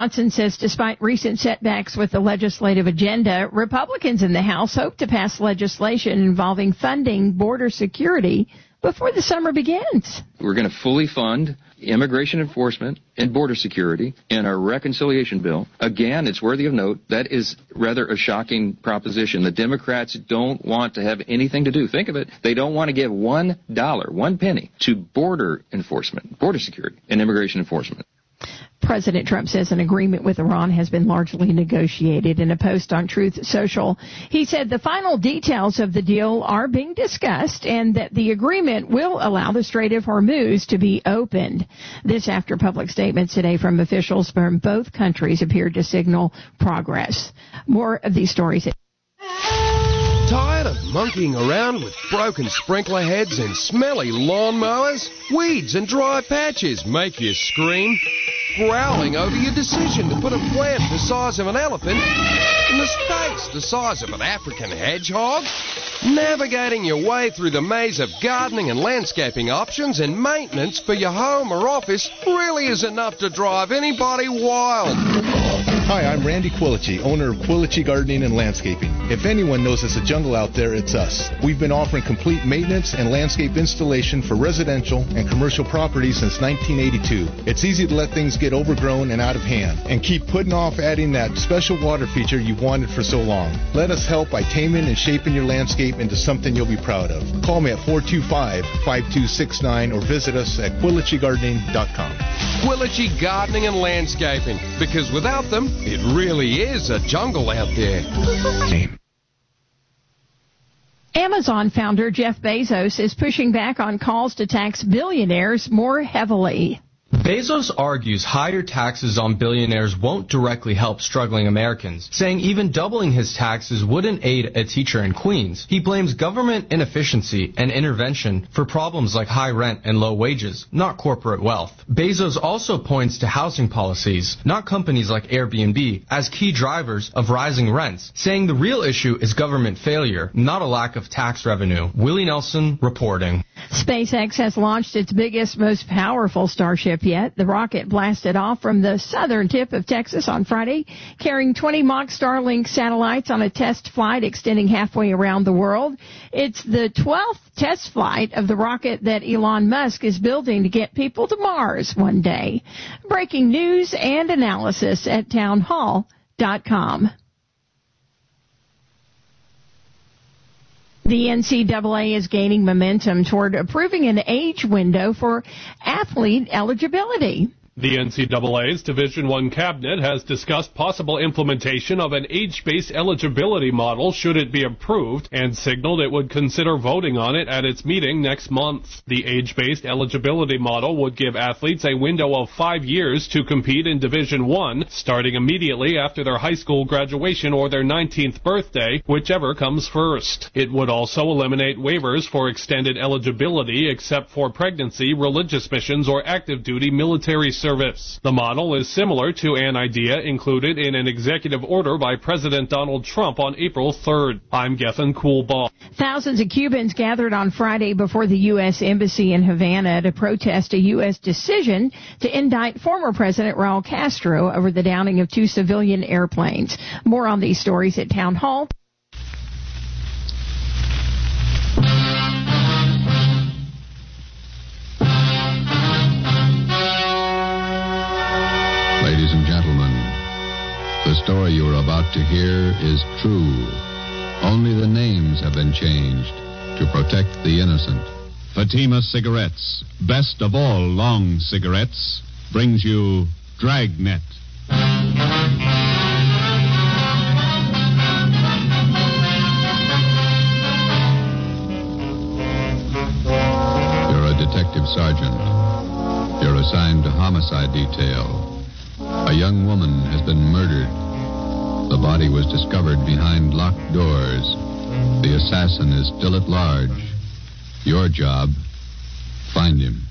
Johnson says despite recent setbacks with the legislative agenda, Republicans in the House hope to pass legislation involving funding border security before the summer begins. We're going to fully fund immigration enforcement and border security in our reconciliation bill. Again, it's worthy of note, that is rather a shocking proposition. The Democrats don't want to have anything to do. Think of it. They don't want to give $1, 1 penny, to border enforcement, border security, and immigration enforcement. President Trump says an agreement with Iran has been largely negotiated. In a post on Truth Social, he said the final details of the deal are being discussed and that the agreement will allow the Strait of Hormuz to be opened. This after public statements today from officials from both countries appeared to signal progress. More of these stories. Tired of monkeying around with broken sprinkler heads and smelly lawnmowers? Weeds and dry patches make you scream. Growling over your decision to put a plant the size of an elephant in the space the size of an African hedgehog? Navigating your way through the maze of gardening and landscaping options and maintenance for your home or office really is enough to drive anybody wild. Hi, I'm Randy Quilici, owner of Quilici Gardening and Landscaping. If anyone knows it's a jungle out there, it's us. We've been offering complete maintenance and landscape installation for residential and commercial properties since 1982. It's easy to let things get overgrown and out of hand, and keep putting off adding that special water feature you've wanted for so long. Let us help by taming and shaping your landscape into something you'll be proud of. Call me at 425-5269 or visit us at QuiliciGardening.com. Quilici Gardening and Landscaping, because without them, it really is a jungle out there. Amazon founder Jeff Bezos is pushing back on calls to tax billionaires more heavily. Bezos argues higher taxes on billionaires won't directly help struggling Americans, saying even doubling his taxes wouldn't aid a teacher in Queens. He blames government inefficiency and intervention for problems like high rent and low wages, not corporate wealth. Bezos also points to housing policies, not companies like Airbnb, as key drivers of rising rents, saying the real issue is government failure, not a lack of tax revenue. Willie Nelson reporting. SpaceX has launched its biggest, most powerful Starship yet. The rocket blasted off from the southern tip of Texas on Friday, carrying 20 mock Starlink satellites on a test flight extending halfway around the world. It's the 12th test flight of the rocket that Elon Musk is building to get people to Mars one day. Breaking news and analysis at townhall.com. The NCAA is gaining momentum toward approving an age window for athlete eligibility. The NCAA's Division I cabinet has discussed possible implementation of an age-based eligibility model should it be approved, and signaled it would consider voting on it at its meeting next month. The age-based eligibility model would give athletes a window of 5 years to compete in Division I, starting immediately after their high school graduation or their 19th birthday, whichever comes first. It would also eliminate waivers for extended eligibility except for pregnancy, religious missions, or active duty military service. The model is similar to an idea included in an executive order by President Donald Trump on April 3rd. I'm Gethin Coolbaugh. Thousands of Cubans gathered on Friday before the U.S. Embassy in Havana to protest a U.S. decision to indict former President Raul Castro over the downing of 2 civilian airplanes. More on these stories at Town Hall. Ladies and gentlemen, the story you are about to hear is true. Only the names have been changed to protect the innocent. Fatima Cigarettes, best of all long cigarettes, brings you Dragnet. You're a detective sergeant. You're assigned to homicide detail. A young woman has been murdered. The body was discovered behind locked doors. The assassin is still at large. Your job, find him.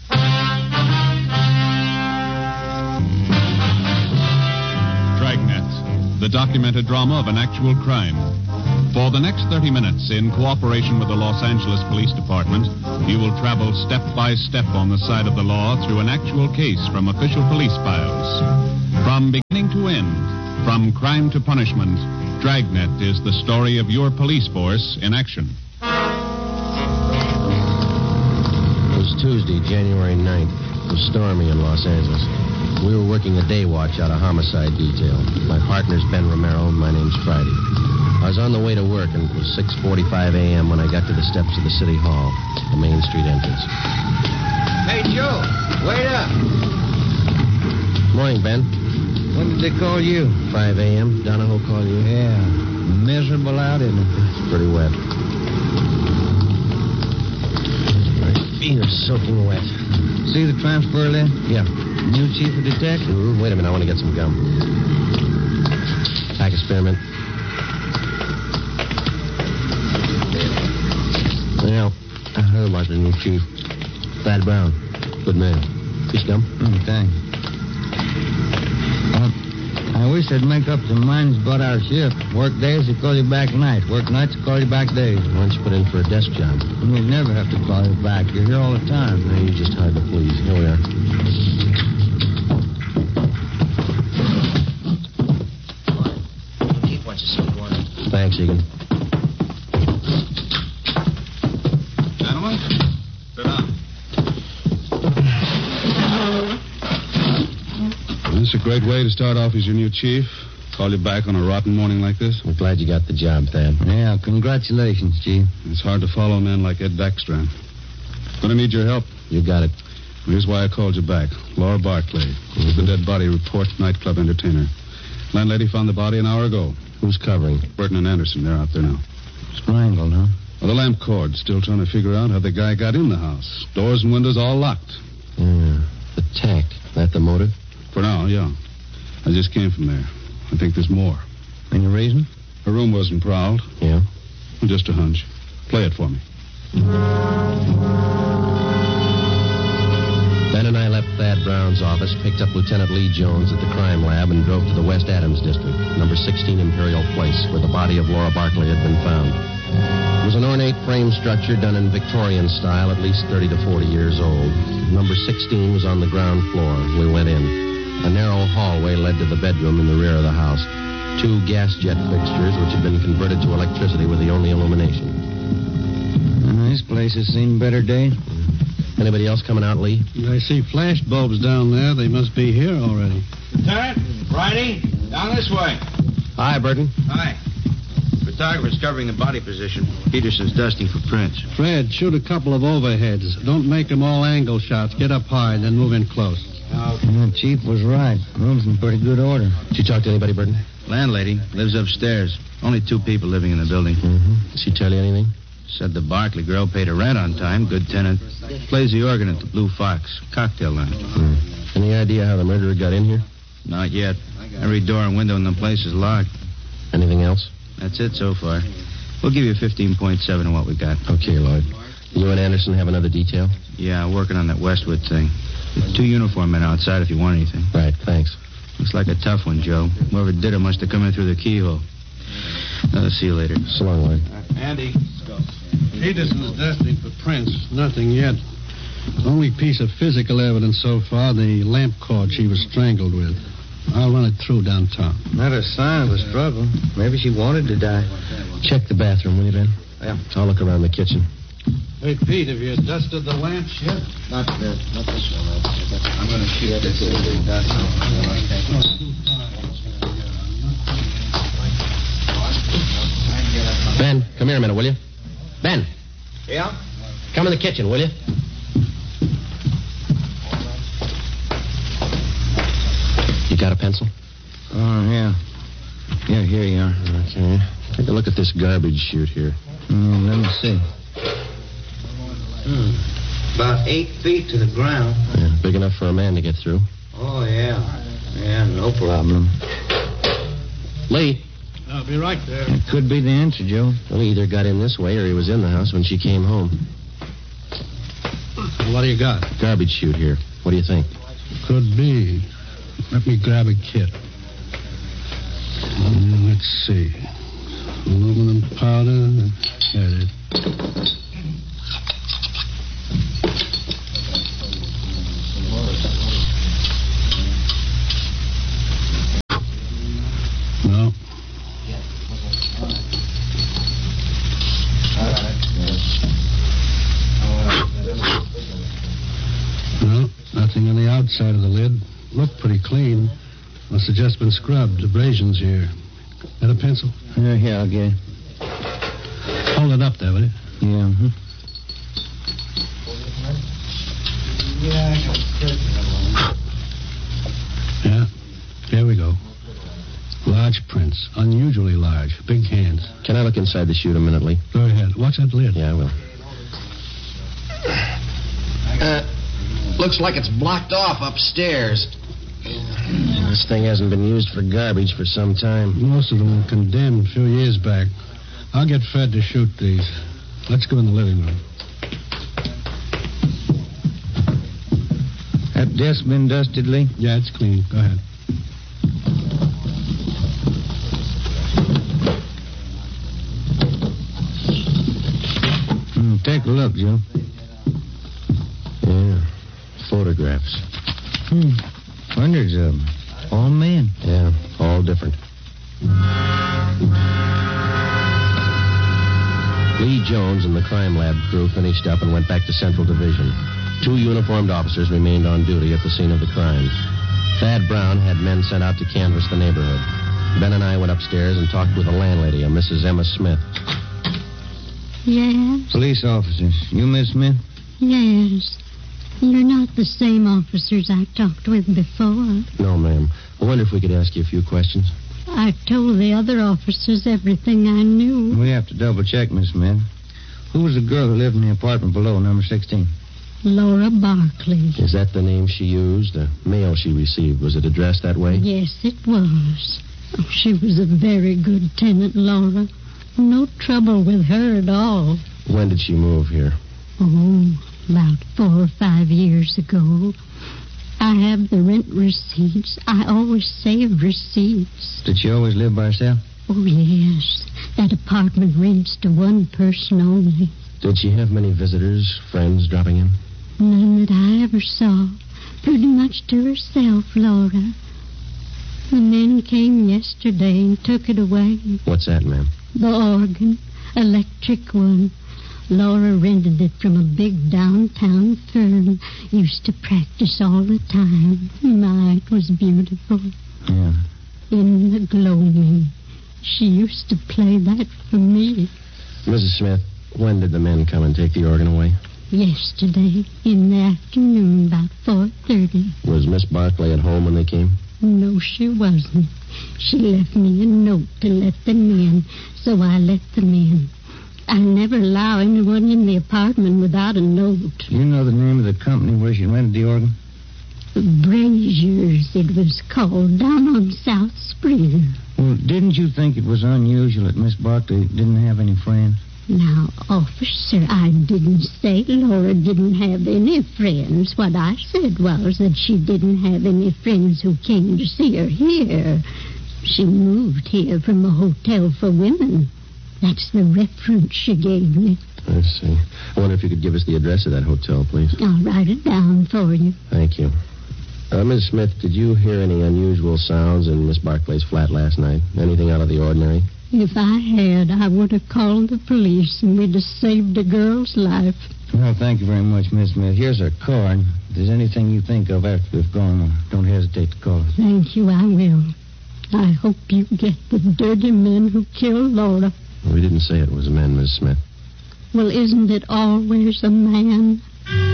Dragnet, the documented drama of an actual crime. For the next 30 minutes, in cooperation with the Los Angeles Police Department, you will travel step by step on the side of the law through an actual case from official police files. From beginning to end, from crime to punishment, Dragnet is the story of your police force in action. It was Tuesday, January 9th. It was stormy in Los Angeles. We were working a day watch out of homicide detail. My partner's Ben Romero, and my name's Friday. I was on the way to work, and it was 6:45 a.m. when I got to the steps of the City Hall, the Main Street entrance. Hey, Joe, wait up. Morning, Ben. When did they call you? 5 a.m. Donahoe called you? Yeah. Miserable out, isn't it? It's pretty wet. My feet are soaking wet. See the transfer list? Yeah. New chief of detectives? Wait a minute, I want to get some gum. Pack of spearmint. Well, I heard about the new chief. Thad Brown. Good man. Fish gum? Thanks. I wish they'd make up their minds about our shift. Work days, they call you back nights. Work nights, they call you back days. Why don't you put in for a desk job? You'd never have to call you back. You're here all the time. No, you're just hard to please. Here we are. Chief wants to see you one. Thanks, Egan. Gentlemen, sit down. This is a great way to start off as your new chief. Call you back on a rotten morning like this. I'm glad you got the job, Thad. Yeah, congratulations, Chief. It's hard to follow men like Ed Backstrand. Gonna need your help. You got it. Here's why I called you back. Laura Barclay. The dead body report, nightclub entertainer. Landlady found the body an hour ago. Who's covering? Burton and Anderson, they're out there now. Strangled, huh? Well, the lamp cord. Still trying to figure out how the guy got in the house. Doors and windows all locked. Yeah. The tack. That the motive? For now, yeah. I just came from there. I think there's more. Any reason? Her room wasn't prowled. Yeah? Just a hunch. Play it for me. Ben and I left Thad Brown's office, picked up Lieutenant Lee Jones at the crime lab, and drove to the West Adams district, number 16 Imperial Place, where the body of Laura Barclay had been found. It was an ornate frame structure done in Victorian style, at least 30 to 40 years old. Number 16 was on the ground floor. We went in. A narrow hallway led to the bedroom in the rear of the house. 2 gas jet fixtures, which had been converted to electricity, were the only illumination. This place has seen better days. Anybody else coming out, Lee? I see flash bulbs down there. They must be here already. Lieutenant, Friday, down this way. Hi, Burton. Hi. Photographer's covering the body position. Peterson's dusting for prints. Fred, shoot a couple of overheads. Don't make them all angle shots. Get up high, then move in close. The chief was right. Room's in pretty good order. Did you talk to anybody, Burton? Landlady lives upstairs. Only 2 people living in the building. Mm-hmm. Did she tell you anything? Said the Barclay girl paid her rent on time. Good tenant. Plays the organ at the Blue Fox. Cocktail lounge. Any idea how the murderer got in here? Not yet. Every door and window in the place is locked. Anything else? That's it so far. We'll give you 15.7 of what we got. Okay, Lloyd. You and Anderson have another detail? Yeah, working on that Westwood thing. 2 uniform men outside if you want anything. Right, thanks. Looks like a tough one, Joe. Whoever did it must have come in through the keyhole. I'll see you later. So long, Lloyd. Andy. Peterson's dusting for prints. Nothing yet. Only piece of physical evidence so far, the lamp cord she was strangled with. I'll run it through downtown. Not a sign of a struggle. Maybe she wanted to die. Check the bathroom, will you, Ben? Yeah. I'll look around the kitchen. Hey, Pete, have you dusted the lamps yet? Not this one. I'm going to shoot this. Ben, come here a minute, will you? Ben. Yeah? Come in the kitchen, will you? You got a pencil? Oh, yeah. Yeah, here you are. Okay. Take a look at this garbage chute here. Let me see. About 8 feet to the ground. Yeah, big enough for a man to get through. Oh, yeah. Yeah, no problem. Lee. I'll be right there. It could be the answer, Joe. Well, he either got in this way or he was in the house when she came home. What do you got? Garbage chute here. What do you think? Could be. Let me grab a kit. Let's see. Aluminum powder. There it is. Look pretty clean. Must have just been scrubbed. Abrasions here. Got a pencil? Yeah, I'll get it. Hold it up there, will you? Yeah, Yeah, here we go. Large prints. Unusually large. Big hands. Can I look inside the chute a minute, Lee? Go ahead. Watch that lid. Yeah, I will. Looks like it's blocked off upstairs. This thing hasn't been used for garbage for some time. Most of them were condemned a few years back. I'll get Fred to shoot these. Let's go in the living room. That desk been dusted, Lee? Yeah, it's clean. Go ahead. Take a look, Joe. Yeah, photographs. Hundreds of them. All men. Yeah, all different. Lee Jones and the crime lab crew finished up and went back to Central Division. 2 uniformed officers remained on duty at the scene of the crimes. Thad Brown had men sent out to canvass the neighborhood. Ben and I went upstairs and talked with the landlady, a Mrs. Emma Smith. Yes? Police officers. You, Miss Smith? Yes. You're not the same officers I talked with before. No, ma'am. I wonder if we could ask you a few questions. I told the other officers everything I knew. We have to double-check, Miss Smith. Who was the girl who lived in the apartment below, number 16? Laura Barkley. Is that the name she used? The mail she received, was it addressed that way? Yes, it was. Oh, she was a very good tenant, Laura. No trouble with her at all. When did she move here? Oh, about 4 or 5 years ago. I have the rent receipts. I always save receipts. Did she always live by herself? Oh, yes. That apartment rents to one person only. Did she have many visitors, friends dropping in? None that I ever saw. Pretty much to herself, Laura. The men came yesterday and took it away. What's that, ma'am? The organ. Electric one. Laura rented it from a big downtown firm. Used to practice all the time. My, it was beautiful. Yeah. In the gloaming. She used to play that for me. Mrs. Smith, when did the men come and take the organ away? Yesterday, in the afternoon, about 4:30. Was Miss Barkley at home when they came? No, she wasn't. She left me a note to let them in, so I let them in. I never allow anyone in the apartment without a note. You know the name of the company where she rented the organ? Braziers, it was called, down on South Springer. Well, didn't you think it was unusual that Miss Barkley didn't have any friends? Now, officer, I didn't say Laura didn't have any friends. What I said was that she didn't have any friends who came to see her here. She moved here from a hotel for women. That's the reference she gave me. I see. I wonder if you could give us the address of that hotel, please. I'll write it down for you. Thank you. Ms. Smith, did you hear any unusual sounds in Miss Barkley's flat last night? Anything out of the ordinary? If I had, I would have called the police and we'd have saved a girl's life. Well, thank you very much, Miss Smith. Here's her card. If there's anything you think of after we've gone, don't hesitate to call us. Thank you, I will. I hope you get the dirty men who killed Laura. We didn't say it was men, Miss Smith. Well, isn't it always a man?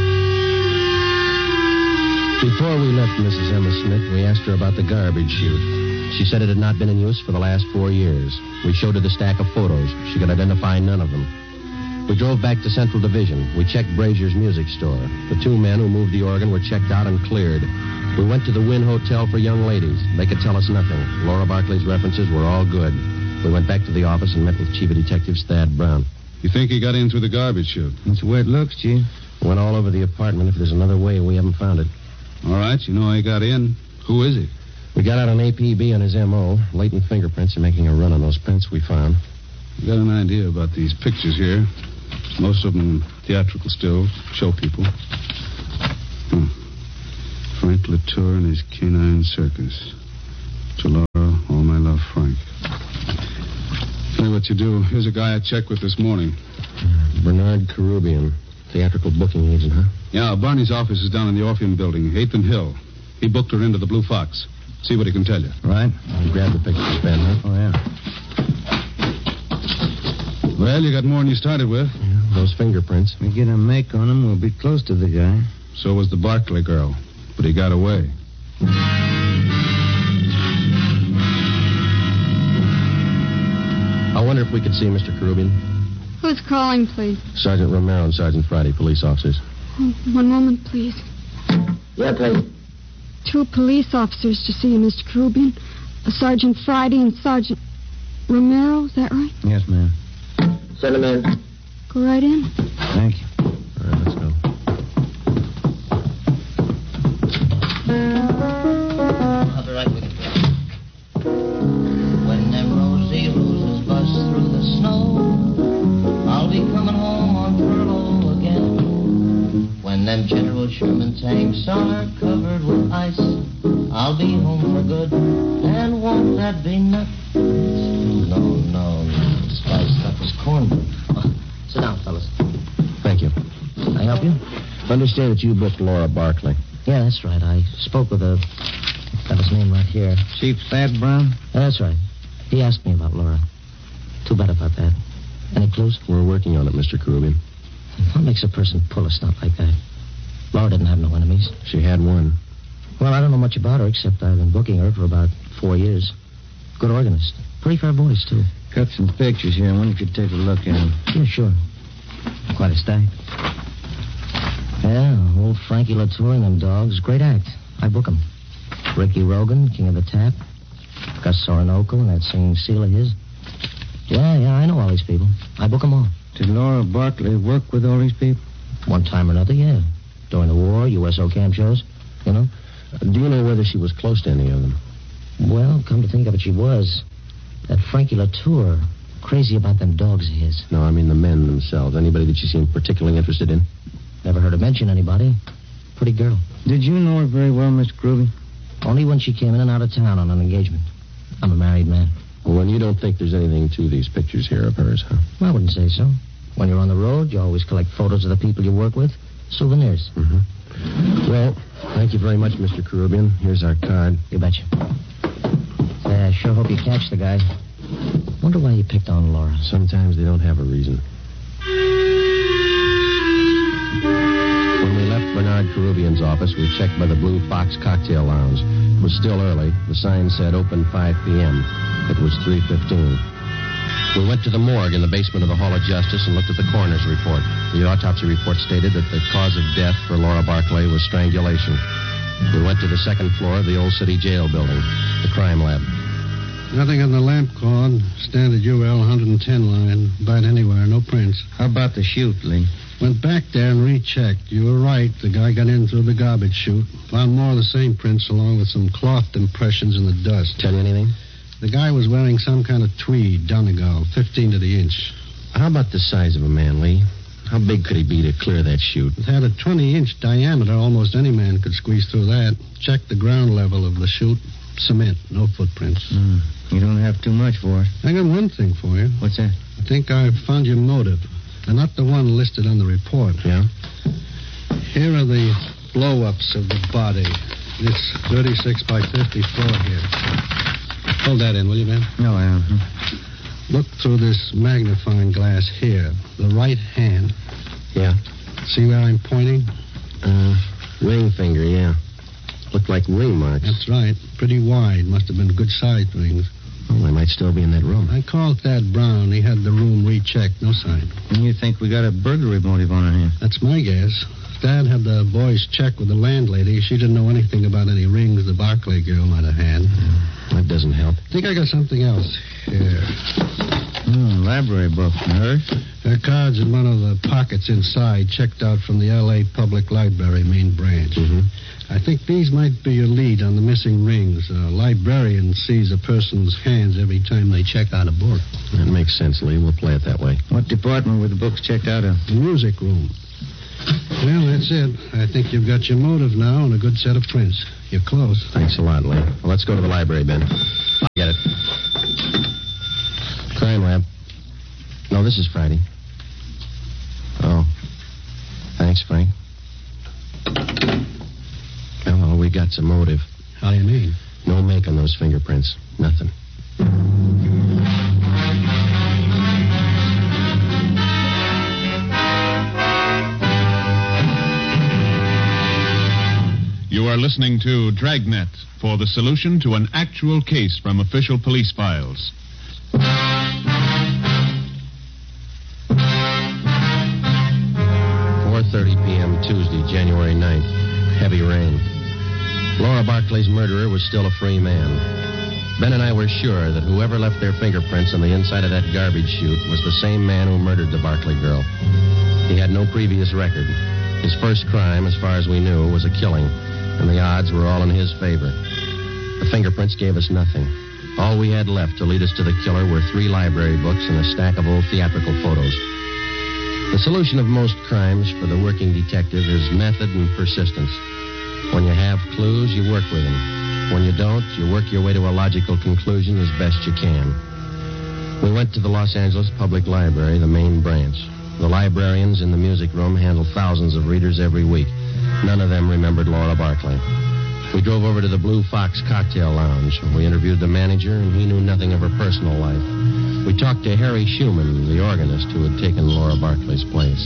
Before we left Mrs. Emma Smith, we asked her about the garbage chute. She said it had not been in use for the last 4 years. We showed her the stack of photos. She could identify none of them. We drove back to Central Division. We checked Brazier's music store. The 2 men who moved the organ were checked out and cleared. We went to the Wynn Hotel for young ladies. They could tell us nothing. Laura Barkley's references were all good. We went back to the office and met with Chief of Detectives Thad Brown. You think he got in through the garbage chute? That's the way it looks, Chief. Went all over the apartment. If there's another way, we haven't found it. All right, you know how he got in. Who is he? We got out an APB on his M.O. Latent fingerprints are making a run on those prints we found. You got an idea about these pictures here. Most of them theatrical still, show people. Frank Latour and his canine circus. To Laura, all my love, Frank. Tell you what you do. Here's a guy I checked with this morning. Bernard Carubian, theatrical booking agent, huh? Yeah, Barney's office is down in the Orpheum building, 8th and Hill. He booked her into the Blue Fox. See what he can tell you. Right. You grabbed the pictures, Ben, huh? Oh, yeah. Well, you got more than you started with. Yeah, those fingerprints. We get a make on him, we'll be close to the guy. So was the Barclay girl. But he got away. I wonder if we could see Mr. Karubian. Who's calling, please? Sergeant Romero and Sergeant Friday, police officers. Oh, one moment, please. Yeah, please. 2 police officers to see you, Mr. Karubian. Sergeant Friday and Sergeant Romero, is that right? Yes, ma'am. Send him in. Go right in. Thank you. All right, let's go. I'll be right with you. When them rosy roses bust through the snow, I'll be coming home on furlough again. When them General Sherman tanks are covered with ice, I'll be home for good, and won't that be nuts? No. This guy's stuff is cornbread. Sit down, fellas. Thank you. Can I help you? Understand that you booked Laura Barclay. Yeah, that's right. I spoke with a... Got his name right here. Chief Thad Brown? That's right. He asked me about Laura. Too bad about that. Any clues? We're working on it, Mr. Karubian. What makes a person pull a stunt like that? Laura didn't have no enemies. She had one. Well, I don't know much about her, except I've been booking her for about 4 years. Good organist. Pretty fair voice, too. Got some pictures here. I wonder if you could take a look at them. Yeah, sure. Quite a stack. Yeah, old Frankie Latour and them dogs. Great act. I book 'em. Ricky Rogan, King of the Tap. Gus Orinoco and that singing seal of his. Yeah, I know all these people. I book 'em all. Did Laura Barclay work with all these people? One time or another, yeah. During the war, USO camp shows, you know. Do you know whether she was close to any of them? Well, come to think of it, she was. That Frankie Latour, crazy about them dogs of his. No, I mean the men themselves. Anybody that she seemed particularly interested in? Never heard her mention anybody. Pretty girl. Did you know her very well, Mr. Groovy? Only when she came in and out of town on an engagement. I'm a married man. Well, then you don't think there's anything to these pictures here of hers, huh? I wouldn't say so. When you're on the road, you always collect photos of the people you work with. Souvenirs. Mm-hmm. Well, thank you very much, Mr. Karubian. Here's our card. You betcha. I sure hope you catch the guy. Wonder why you picked on Laura. Sometimes they don't have a reason. When we left Bernard Karubian's office, we checked by the Blue Fox Cocktail Lounge. It was still early. The sign said open 5 p.m. It was 3:15. We went to the morgue in the basement of the Hall of Justice and looked at the coroner's report. The autopsy report stated that the cause of death for Laura Barclay was strangulation. We went to the second floor of the Old City Jail building, the crime lab. Nothing on the lamp cord. Standard UL 110 line. Bite anywhere. No prints. How about the chute, Lee? Went back there and rechecked. You were right. The guy got in through the garbage chute. Found more of the same prints along with some cloth impressions in the dust. Tell you anything? The guy was wearing some kind of tweed, Donegal, 15 to the inch. How about the size of a man, Lee? How big could he be to clear that chute? It had a 20-inch diameter. Almost any man could squeeze through that. Check the ground level of the chute. Cement. No footprints. You don't have too much for it. I got one thing for you. What's that? I think I've found your motive. And not the one listed on the report. Yeah? Here are the blow-ups of the body. This 36 by 54 here. Hold that in, will you, Ben? No, I don't. Look through this magnifying glass here. The right hand. Yeah. See where I'm pointing? Ring finger, yeah. Looked like ring marks. That's right. Pretty wide. Must have been good-sized rings. Well, they might still be in that room. I called Thad Brown. He had the room rechecked. No sign. And you think we got a burglary motive on our hands? That's my guess. Thad had the boys check with the landlady. She didn't know anything about any rings the Barclay girl might have had. That doesn't help. I think I got something else here. Library book. Hers? There are cards in one of the pockets inside, checked out from the L.A. Public Library main branch. Mm-hmm. I think these might be your lead on the missing rings. A librarian sees a person's hands every time they check out a book. That makes sense, Lee. We'll play it that way. What department were the books checked out of? The music room. Well, that's it. I think you've got your motive now and a good set of prints. You're close. Thanks a lot, Lee. Well, let's go to the library, Ben. I'll get it. Crime lab. No, this is Friday. Oh. Thanks, Frank. Well, all we got That's a motive. How do you mean? No make on those fingerprints. Nothing. You are listening to Dragnet for the solution to an actual case from official police files. 4:30 p.m. Tuesday, January 9th. Heavy rain. Laura Barclay's murderer was still a free man. Ben and I were sure that whoever left their fingerprints on the inside of that garbage chute was the same man who murdered the Barclay girl. He had no previous record. His first crime, as far as we knew, was a killing, and the odds were all in his favor. The fingerprints gave us nothing. All we had left to lead us to the killer were 3 library books and a stack of old theatrical photos. The solution of most crimes for the working detective is method and persistence. When you have clues, you work with them. When you don't, you work your way to a logical conclusion as best you can. We went to the Los Angeles Public Library, the main branch. The librarians in the music room handle thousands of readers every week. None of them remembered Laura Barclay. We drove over to the Blue Fox Cocktail Lounge. We interviewed the manager, and he knew nothing of her personal life. We talked to Harry Schumann, the organist who had taken Laura Barclay's place.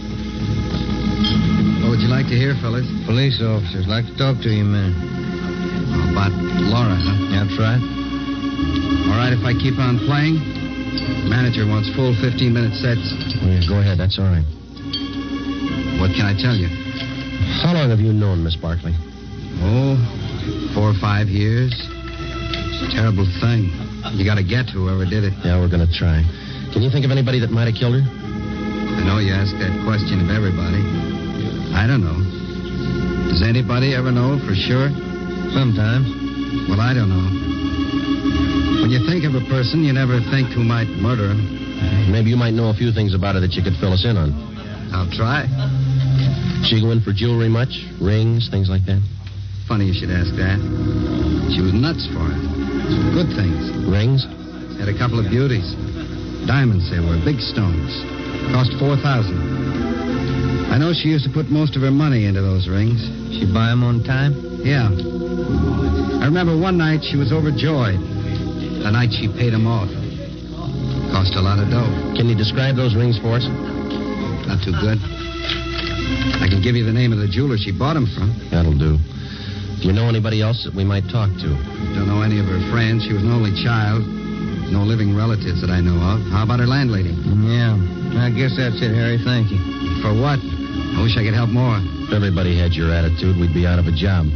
What would you like to hear, fellas? Police officers like to talk to you, man. About Laura, huh? That's right. All right, if I keep on playing, the manager wants full 15-minute sets. Oh, yeah, go ahead. That's all right. What can I tell you? How long have you known Miss Barclay? Oh, 4 or 5 years. It's a terrible thing. You got to get to whoever did it. Yeah, we're going to try. Can you think of anybody that might have killed her? I know you ask that question of everybody. I don't know. Does anybody ever know for sure? Sometimes. Well, I don't know. When you think of a person, you never think who might murder him. Maybe you might know a few things about her that you could fill us in on. I'll try. She go in for jewelry much? Rings, things like that? Funny you should ask that. She was nuts for it. Good things. Rings? Had a couple of beauties. Diamonds they were, big stones. Cost $4,000. I know she used to put most of her money into those rings. She buy them on time? Yeah. I remember one night she was overjoyed. The night she paid them off. Cost a lot of dough. Can you describe those rings for us? Not too good. I can give you the name of the jeweler she bought them from. That'll do. Do you know anybody else that we might talk to? Don't know any of her friends. She was an only child. No living relatives that I know of. How about her landlady? Yeah. I guess that's it, Harry. Thank you. For what? I wish I could help more. If everybody had your attitude, we'd be out of a job.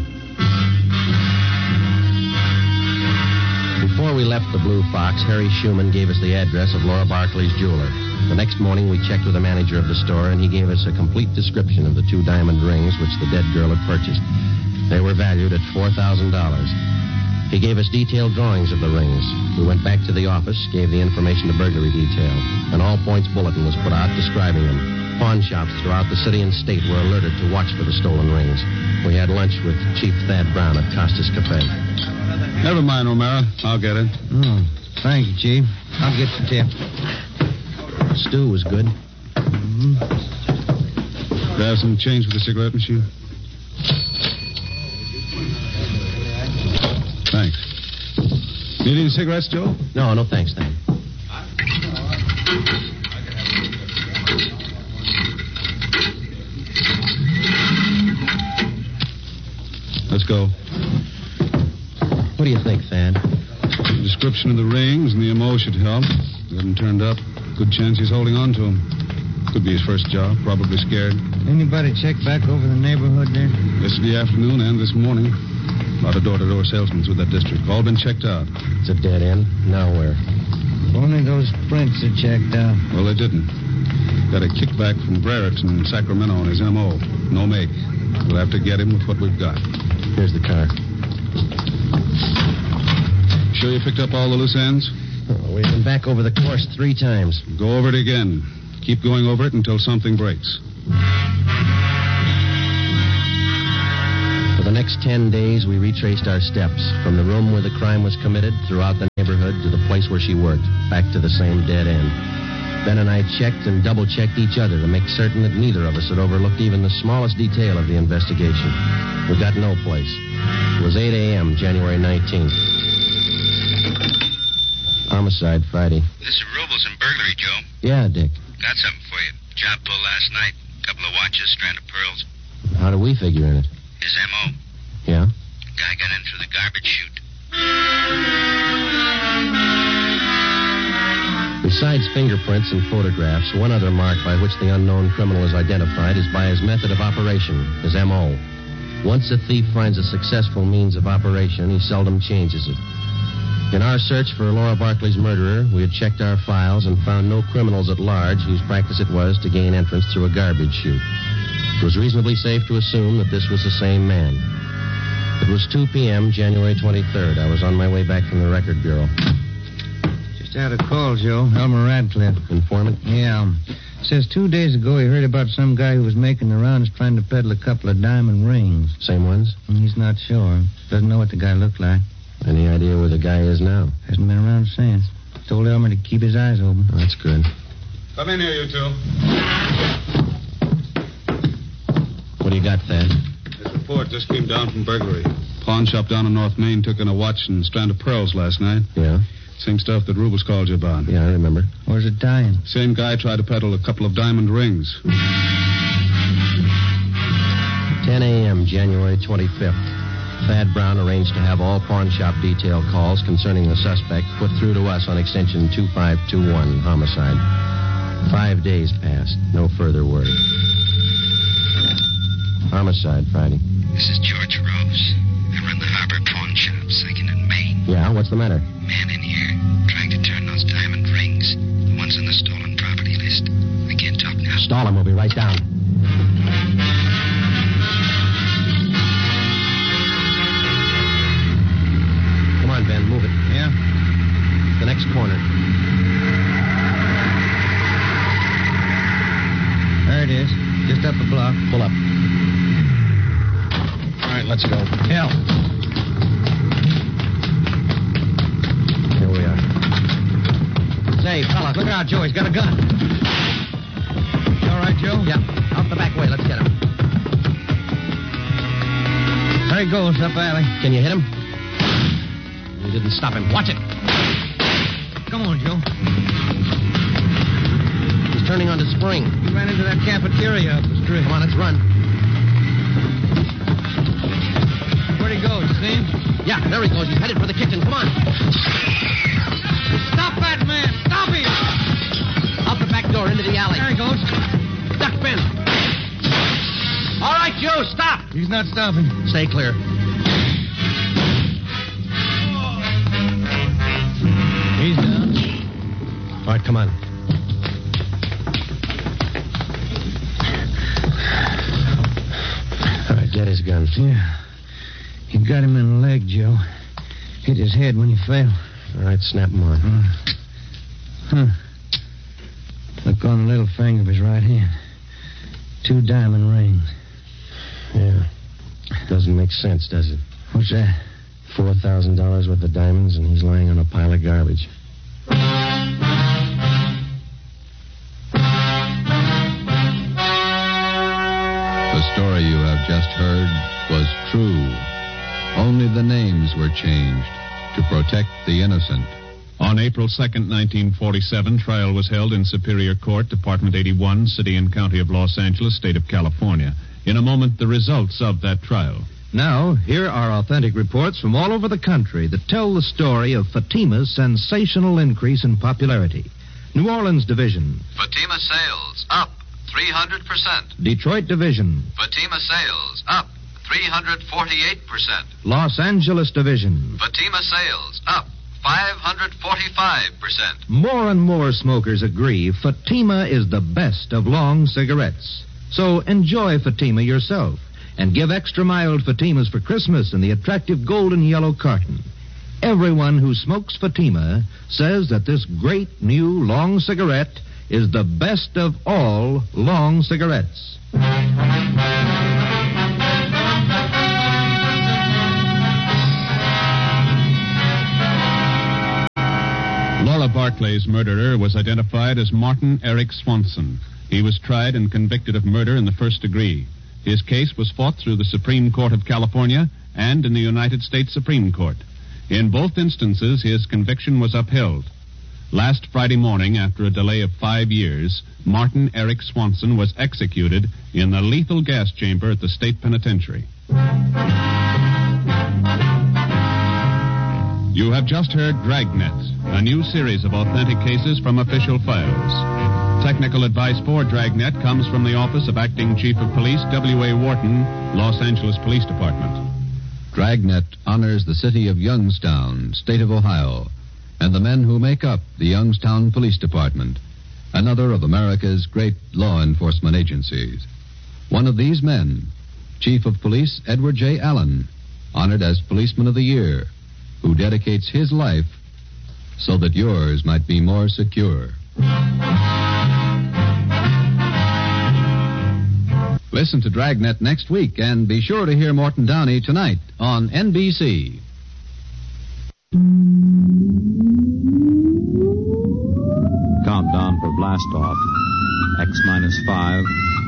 Before we left the Blue Fox, Harry Schumann gave us the address of Laura Barclay's jeweler. The next morning, we checked with the manager of the store, and he gave us a complete description of the 2 diamond rings which the dead girl had purchased. They were valued at $4,000. He gave us detailed drawings of the rings. We went back to the office, gave the information to burglary detail. An all-points bulletin was put out describing them. Pawn shops throughout the city and state were alerted to watch for the stolen rings. We had lunch with Chief Thad Brown at Costas Cafe. Never mind, O'Mara. I'll get it. Oh, thank you, Chief. I'll get the tip. Stew was good. Mm-hmm. Do I have some change for the cigarette machine? Thanks. Need any cigarettes, Joe? No, thanks, Dan. Let's go. What do you think, Thad? The description of the rings and the MO should help. They haven't turned up. Good chance he's holding on to them. Could be his first job. Probably scared. Anybody check back over the neighborhood there? Yesterday afternoon and this morning. A lot of door-to-door salesmen through that district. All been checked out. It's a dead end. Now where? Only those prints are checked out. Well, they didn't. Got a kickback from Brereton in Sacramento on his MO. No make. We'll have to get him with what we've got. Here's the car. Sure you picked up all the loose ends? Oh, we've been back over the course 3 times. Go over it again. Keep going over it until something breaks. For the next 10 days, we retraced our steps from the room where the crime was committed throughout the neighborhood to the place where she worked, back to the same dead end. Ben and I checked and double-checked each other to make certain that neither of us had overlooked even the smallest detail of the investigation. We got no place. It was 8 a.m., January 19th. Homicide, Friday. This is Robles and burglary, Joe. Yeah, Dick. Got something for you. Job pulled last night. Couple of watches, strand of pearls. How do we figure in it? His M.O. Yeah? Guy got in through the garbage chute. Besides fingerprints and photographs, one other mark by which the unknown criminal is identified is by his method of operation, his M.O. Once a thief finds a successful means of operation, he seldom changes it. In our search for Laura Barkley's murderer, we had checked our files and found no criminals at large whose practice it was to gain entrance through a garbage chute. It was reasonably safe to assume that this was the same man. It was 2 p.m., January 23rd. I was on my way back from the Record Bureau. Just had a call, Joe. Elmer Radcliffe. Informant? Yeah. Says 2 days ago he heard about some guy who was making the rounds trying to peddle a couple of diamond rings. Same ones? He's not sure. Doesn't know what the guy looked like. Any idea where the guy is now? Hasn't been around since. Told Elmer to keep his eyes open. Oh, that's good. Come in here, you two. What do you got, Thad? This report just came down from burglary. Pawn shop down on North Main took in a watch and strand of pearls last night. Yeah? Same stuff that Rubens called you about. Yeah, I remember. Where's it dying? Same guy tried to peddle a couple of diamond rings. 10 a.m., January 25th. Thad Brown arranged to have all pawn shop detail calls concerning the suspect put through to us on extension 2521, homicide. 5 days passed. No further word. Homicide, Friday. This is George Rose. I run the Harbor Pawn Shop, 2nd and Main. Yeah, what's the matter? Man in here, trying to turn those diamond rings. The ones on the stolen property list. I can't talk now. Stall him. We'll be right down. Come on, Ben. Move it. Yeah? The next corner. There it is. Just up the block. Pull up. All right, let's go. Yeah. Here we are. Say, fella, look out, Joe. He's got a gun. You all right, Joe? Yeah. Out the back way. Let's get him. There he goes, up alley. Can you hit him? We didn't stop him. Watch it. Come on, Joe. He's turning onto Spring. He ran into that cafeteria up the street. Come on, let's run. Where'd he go? You see him? Yeah, there he goes. He's headed for the kitchen. Come on. Stop that man. Stop him. Out the back door into the alley. There he goes. Duck, Ben. All right, Joe, stop. He's not stopping. Stay clear. He's down. All right, come on. All right, get his gun. Yeah. You got him in the leg, Joe. Hit his head when he fell. All right, snap him on. Look on the little finger of his right hand. 2 diamond rings. Yeah. Doesn't make sense, does it? What's that? $4,000 worth of diamonds, and he's lying on a pile of garbage. The story you have just heard was true. Only the names were changed to protect the innocent. On April 2nd, 1947, trial was held in Superior Court, Department 81, City and County of Los Angeles, State of California. In a moment, the results of that trial. Now, here are authentic reports from all over the country that tell the story of Fatima's sensational increase in popularity. New Orleans Division. Fatima sales up 300%. Detroit Division. Fatima sales up 348%. Los Angeles Division. Fatima sales up 545%. More and more smokers agree Fatima is the best of long cigarettes. So enjoy Fatima yourself and give extra mild Fatimas for Christmas in the attractive golden yellow carton. Everyone who smokes Fatima says that this great new long cigarette is the best of all long cigarettes. Laura Barclay's murderer was identified as Martin Eric Swanson. He was tried and convicted of murder in the first degree. His case was fought through the Supreme Court of California and in the United States Supreme Court. In both instances, his conviction was upheld. Last Friday morning, after a delay of 5 years, Martin Eric Swanson was executed in the lethal gas chamber at the state penitentiary. You have just heard Dragnet, a new series of authentic cases from official files. Technical advice for Dragnet comes from the Office of Acting Chief of Police W.A. Wharton, Los Angeles Police Department. Dragnet honors the city of Youngstown, state of Ohio, and the men who make up the Youngstown Police Department, another of America's great law enforcement agencies. One of these men, Chief of Police Edward J. Allen, honored as Policeman of the Year, who dedicates his life so that yours might be more secure. Listen to Dragnet next week, and be sure to hear Morton Downey tonight on NBC. Countdown for blast-off. X-5,